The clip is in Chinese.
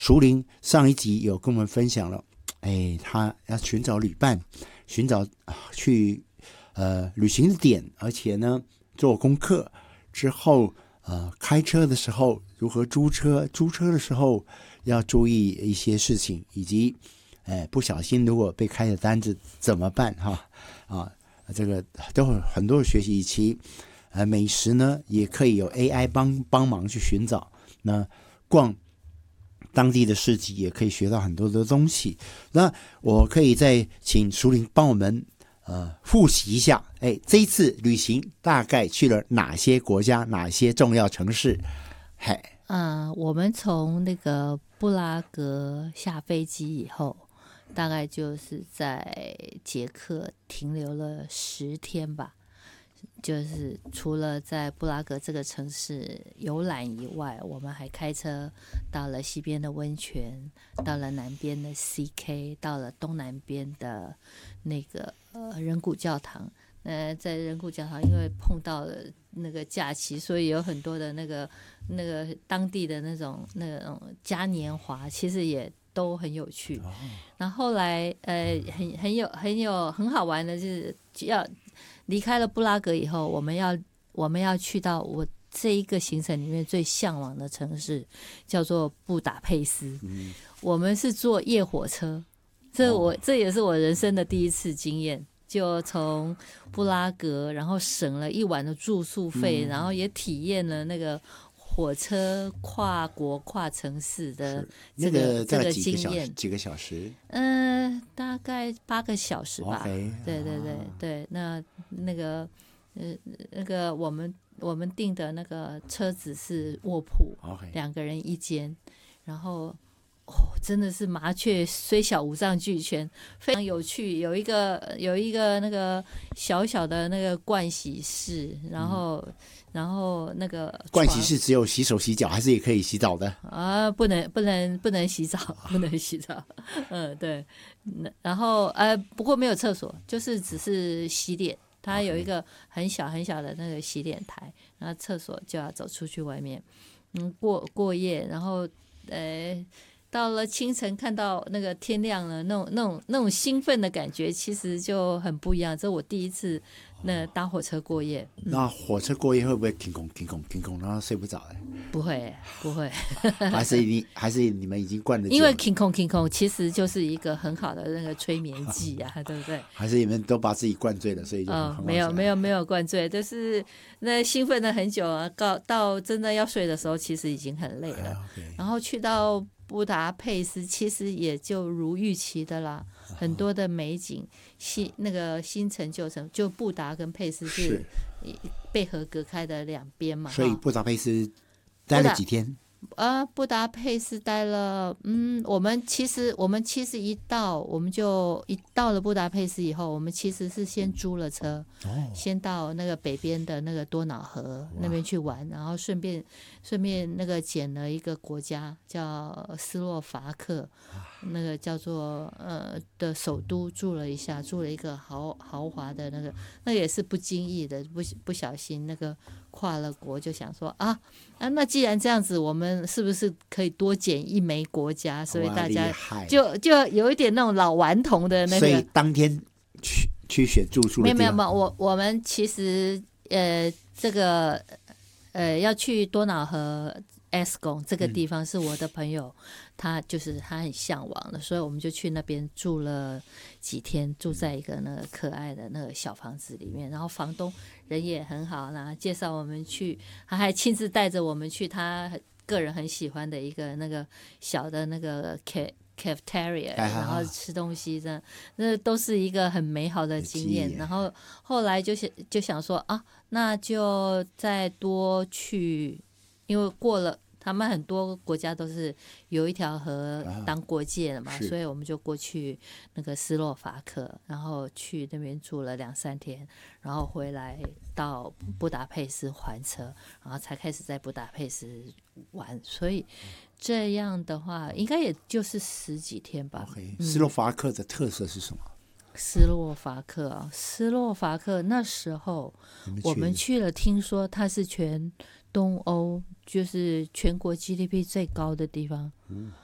淑玲上一集有跟我们分享了，他要寻找旅伴，寻找去旅行的点，而且呢做功课之后，开车的时候如何租车的时候要注意一些事情，以及不小心如果被开的单子怎么办这个都有很多的学习。以及美食呢也可以有 AI 帮忙去寻找，那逛当地的市集也可以学到很多的东西。那我可以再请淑玲帮我们复习一下，这一次旅行大概去了哪些国家，哪些重要城市？ 我们从那个布拉格下飞机以后，大概就是在捷克停留了10天吧。就是除了在布拉格这个城市游览以外，我们还开车到了西边的温泉，到了南边的 CK， 到了东南边的那个人骨教堂。在人骨教堂因为碰到了那个假期，所以有很多的那个当地的那种嘉年华，其实也都很有趣。然后后来很好玩的就是要离开了布拉格以后，我们要去到我这一个行程里面最向往的城市，叫做布达佩斯。我们是坐夜火车，这也是我人生的第一次经验。就从布拉格，然后省了1晚的住宿费，然后也体验了那个火车跨国跨城市的这个经验。 几个小时？ 大概8个小时吧。对，那个我们订的那个车子是卧铺，2个人1间，然后真的是麻雀虽小五脏俱全，非常有趣。有一个那个小小的那个盥洗室，然后那个盥洗室只有洗手洗脚，还是也可以洗澡的？ 不能洗澡，不能洗澡。对。然后不过没有厕所，就是只是洗脸。它有一个很小很小的那个洗脸台，然后厕所就要走出去外面，过夜，然后到了清晨看到那个天亮了，那种兴奋的感觉其实就很不一样。这是我第一次搭火车过夜。 那火车过夜会不会停空，然后睡不着？ 不会还是你们已经灌了酒？ 因为停空其实就是一个很好的那个催眠剂啊，对不对？ 还是你们都把自己灌醉了，所以就没有灌醉，就是那兴奋了很久啊，到真的要睡的时候，其实已经很累了。然后去到布达佩斯，其实也就如预期的啦，很多的美景，那个新城旧城，就布达跟佩斯是被河隔开的2边嘛。 所以布达佩斯待了几天？ 布达佩斯待了，我们其实一到了布达佩斯以后，我们其实是先租了车，先到那个北边的那个多瑙河那边去玩，然后顺便那个捡了一个国家叫斯洛伐克，那个叫做的首都住了一个豪华的那也是不经意的不小心那个跨了国，就想说那既然这样子，我们是不是可以多捡1枚国家？所以大家就有一点那种老顽童的那个。 所以当天去选住宿的地方。 没有，我们其实这个要去多瑙河 Escon 这个地方是我的朋友，他很向往的，所以我们就去那边住了几天，住在一个那个可爱的那个小房子里面，然后房东人也很好，然后介绍我们去，他还亲自带着我们去他个人很喜欢的一个那个小的那个 cafeteria， 然后吃东西，那都是一个很美好的经验。然后后来就想说那就再多去，因为过了他们很多国家都是有一条河当国界了嘛，所以我们就过去那个斯洛伐克，然后去那边住了2-3天，然后回来到布达佩斯还车，然后才开始在布达佩斯玩。所以这样的话应该也就是10几天吧。 斯洛伐克的特色是什么？ 斯洛伐克那时候我们去了，听说它是全东欧就是全国 GDP 最高的地方。